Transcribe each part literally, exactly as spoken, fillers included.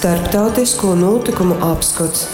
Starptautisko notikumu apskats.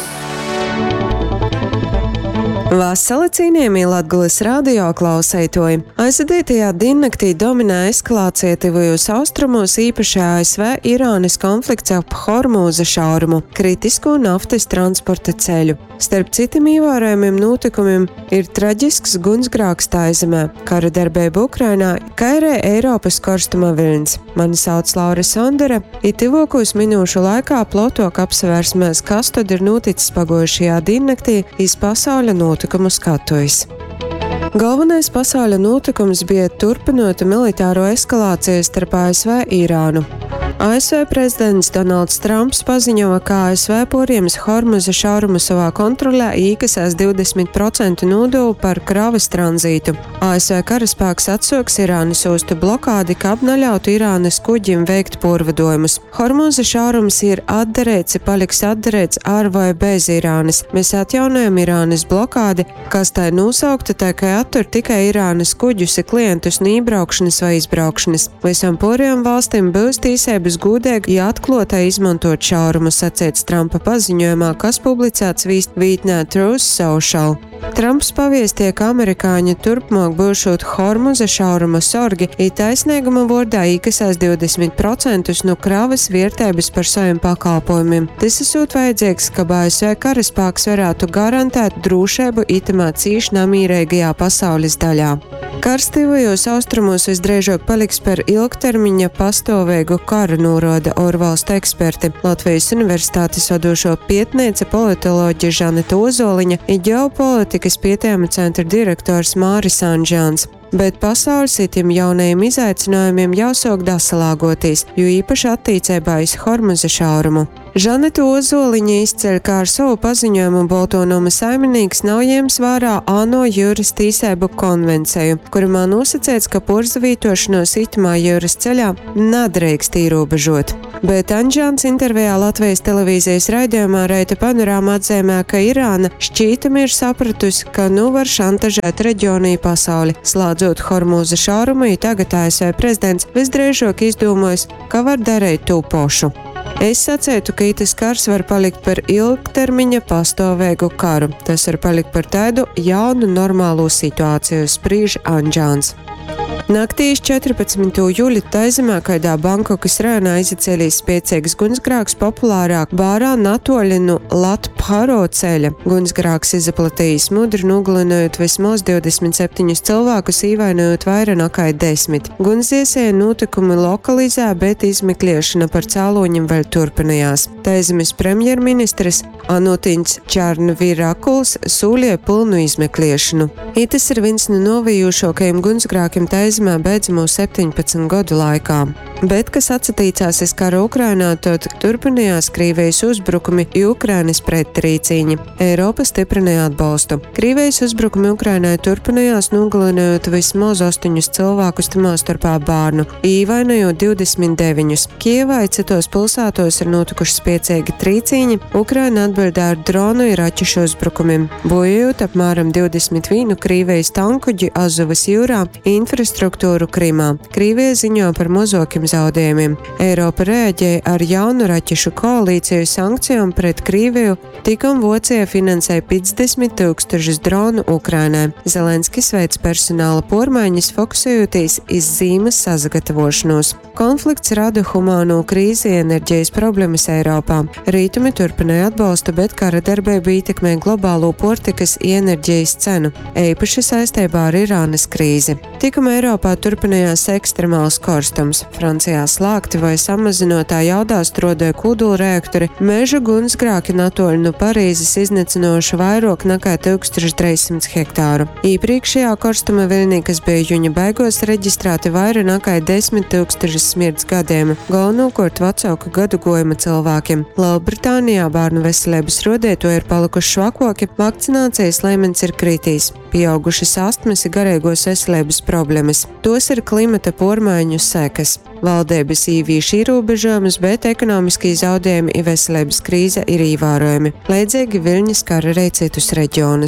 Vasali cienījamie Latgulis radio klausētoji. Aizvadītajā diennaktī dominē eskalācija tuvajos austrumos, īpaši A S V-Irānas konflikts ap Hormūza šaurumu, kritisko naftas transporta ceļu. Starp citiem ievērojamiem notikumiem ir traģisks gunsgrāks Taizemē, kara darbība Ukrainā, kā arī Eiropas karstuma viļņs. Mani sauc Laura Sondere, it tuvākos minūšu laikā plotok apsvērsmēs, kas tad ir noticis pagojušajā diennaktī iz pasauļa notikumu skatuves. Galvenais pasauļa notikums bija turpinota militāro eskalāciju starp A S V-Irānu. A S V prezidents Donalds Trumps paziņoja, ka A S V poriems Hormuza šaurumu savā kontrolē iekasēs divdesmit procentu nodevu par kravas tranzītu. A S V karaspēks atsoks Irānas ostu blokādi, ka neļautu Irānas kuģim veikt porvadojumus. Hormuza šaurums ir atderēts, paliks atderēts ar vai bez Irānas. Mēs atjaunojam Irānas blokādi, kas tai nosaukta, tā kā attur tikai Irānas kuģus, klientus no iebraukšanas vai izbraukšanas. Visam poriem valstīm būs tīsēbas gūdēgi, ja atklātai izmantot šaurumu, sacīts Trumpa paziņojumā, kas publicēts vītnē Truth Social. Trumps paviestīja, ka amerikāņi turpmāk būšot Hormuza šauruma sorgi, it taisnīguma vārdā iekasēs divdesmit procentus no kravas vērtības par saviem pakalpojumiem. Tas esot vajadzīgs, ka A S V karaspēks varētu garantēt drošību itamā cīši namīrīgajā pasaules daļā. Karstīvajos austrumos visdrīzāk paliks par ilgtermiņa pastāvīgu karu, norāda ārvalstu eksperti. Latvijas Universitātes vadošo pētniece politoloģe Žaneta Ozoliņa un ģeopolitikas pētījuma centra direktors Māris Anžāns. Bet pasaules itim jaunajiem izaicinājumiem jau sāk dasalāgoties, jo īpaši attīcībā iz Hormuza šaurumu. Žaneta Ozoliņa izceļ, kā ar savu paziņojumu Baltonoma saimnieks nav ņēmis vērā ANO jūras tīsēbu konvenciju, kurumā nosacēts, ka porzavītošanos itamā jūras ceļā nedrīkst ierobežot. Bet Anžāns intervijā Latvijas televīzijas raidījumā Reita panorāma atzīmē, ka Irāna šķītami ir sapratusi, ka nu var šantažēt reģionu pasauli. Slēdzot Hormuza šaurumu, tagad A S V prezidents visdrīzāk izdomājis, ka var darīt to pašu. Es sacītu, ka itis kars var palikt par ilgtermiņa pastāvīgu karu. Tas var palikt par tādu jaunu normālu situāciju, sprīž Anžāns. Naktī iz četrpadsmitā jūļa Taizemē, kaidā Bankokas rajonā izcēlīs spēcīgs gunsgrāks populārāk bārā natoļi no Latpharo ceļa. Gunsgrāks izaplatījis mudri, nogalinojot vismaz divdesmit septiņus cilvēkus, īvainojot vairāk nekā desmit. Gunsdziesēja notikumi lokalizē, bet izmeklēšana par cēloņiem vēl turpinājās. Taizemes premjerministrs Anutīns Čarnvirakuls sūlīja pilnu izmeklēšanu. Itis ir viens no novijušākajiem gunsgrākiem Taizemē beidzamo septiņpadsmit gadu laikā. Bet, kas atsatīcās iz kara Ukrainā, tad turpinājās Krievijas uzbrukumi Ukrainas pretrīcīņi. Eiropa stiprināja atbalstu. Krievijas uzbrukumi Ukrainai turpinājās, nogalinojot vismaz astoņus cilvēkus, tamā starpā bērnu, īvainojot divdesmit deviņus. Kievā citos pilsētos ir notikuši spēcīgi trīcīņi, Ukraina atbildē ar dronu ir raķešu uzbrukumiem, bojājot apmēram divdesmit vienu Krievijas tankuģi Azovas jūrā, infrastruktūru Krimā. Krievija ziņo par mazākiem zaudējumiem. Eiropa reaģēja ar jaunu raķešu koalīciju sankcijām pret Krieviju, tikam Vācija finansēja piecdesmit tūkstošus dronu Ukrainai. Zelenskis veic personāla pormaiņas, fokusējoties iz zīmes sagatavošanos. Konflikts rada humāno krīzi, enerģijas problēmas Eiropā. Rītumi turpināja atbalstu, bet kara darbība ietekmē globālo portikas enerģijas cenu, īpaši saistībā ar Irānas krīzi. Tikam Eiropā turpinājās ekstremāls karstums. Francijā slāgti vai samazinotā jaudā strodoja kodola reaktori, meža gunsgrāki natoļi no Parīzes iznīcinoši vairāk nekā tūkstoš trīssimts hektāru. Iepriekšējā karstuma viļņā, kas bija jūņa beigās, reģistrēti vairāk nekā desmit tūkstoši smirds gadiem, galvenokārt vecāku gadu gojuma cilvēkiem. Lielbritānijā bērnu veselības rodēto ir palikuši švakoki, vakcinācijas līmenis ir kritīs, pieaugušas astmas un garīgos veselības problēmas. Tos ir klimata pormaiņu sekas. Valdības īvīši ierobežojumus, bet ekonomiskie zaudējumi un veselības krīze ir ievērojami. Līdzīgi viļņi skar arī citus reģionus.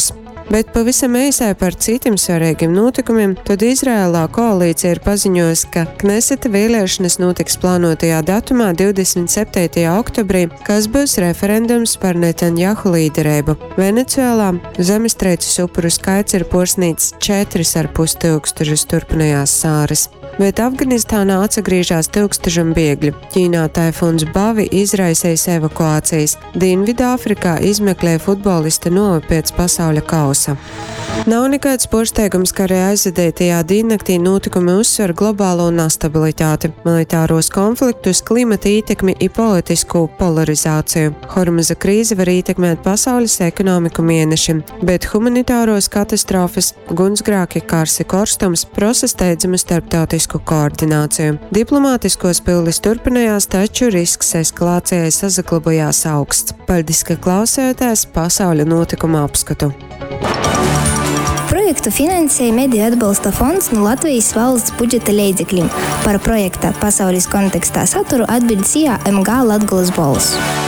Bet pavisam īsai par citiem svarīgiem notikumiem, tad Izrēlā koalīcija ir paziņojusi, ka Kneseta vēlēšanas notiks plānotajā datumā divdesmit septītajā oktobrī, kas būs referendums par Netanjahu līderību. Venecuēlā zemestrīces upuru skaits ir posnīts četras ar pus tūkstošus turpinājās sāras. Bet Afganistānā atsagrīžās tūkstošiem bēgļu. Ķīnā taifūns Bavi izraisījis evakuācijas. Dienvidāfrikā izmeklē futbolista novi pēc pasauļa kausa. Nav nekāds pārsteigums, ka arī aizvadītajā diennakti notikumi uzsver globālo nestabilitāti, militāros konfliktus, klimata ietekmi un politisku polarizāciju. Hormuza krīze var ietekmēt pasaules ekonomiku mēnešiem, bet humanitāros katastrofas, gunsgrāki, karsi korstums prasa steidzamu starptautisku koordināciju. Diplomātiskos pildis turpinājās, taču risks eskalācijai saglabājās augsts. Paldies, ka klausījāties pasaules notikuma apskatu. Projektu finansēja Mediju atbalsta fonds no Latvijas valsts budžeta līdzekļiem. Par projekta pasaules kontekstā saturu atbild S I A M G Latgoles balss.